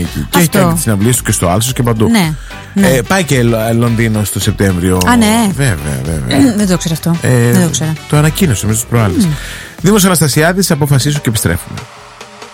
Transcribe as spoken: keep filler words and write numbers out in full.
Θεσσαλονίκη. Και έχει κάνει τις συναυλίες του και στο Άλσος και παντού. Ναι, ναι. Ε, πάει και Λονδίνο στο Σεπτέμβριο. Α, ναι. Βέβαια, βέβαια. Δεν το ξέρω αυτό. Ε, Δεν το ξέρω. Το ανακοίνωσε μέσα στις προάλλες. Mm. Δήμος Αναστασιάδης, αποφασίσου και επιστρέφουμε.